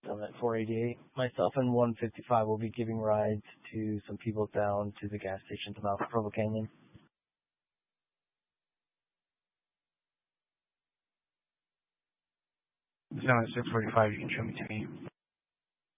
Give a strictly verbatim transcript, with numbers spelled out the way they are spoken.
I'm at four eighty-eight. Myself and one fifty-five will be giving rides to some people down to the gas station to Mount Provo Canyon. Zone six forty-five, you can show me to me.